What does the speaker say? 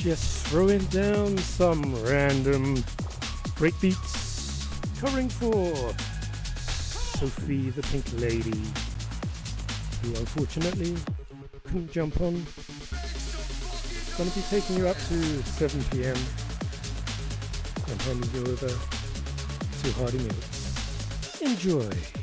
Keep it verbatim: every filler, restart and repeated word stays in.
Just throwing down some random breakbeats, covering for Sophie the Pink Lady, who unfortunately couldn't jump on. Gonna be taking you up to seven p.m. and handing you over to Hardy Mills. Enjoy.